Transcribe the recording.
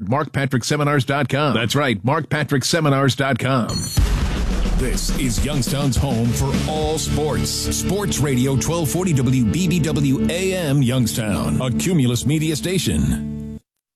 markpatrickseminars.com. That's right, markpatrickseminars.com. This is Youngstown's home for all sports. Sports Radio 1240 WBBW AM Youngstown, a Cumulus media station.